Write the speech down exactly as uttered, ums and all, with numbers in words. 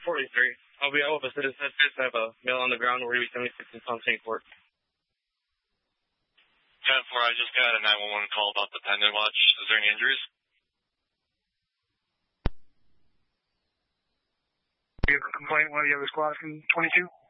forty-three. I'll be out with a citizen. I have a male on the ground. We're going to be seventy-six in Saint Court. ten four, I just got a nine one one call about the pendant watch. Is there any injuries? You have a complaint while you have a squad from twenty-two?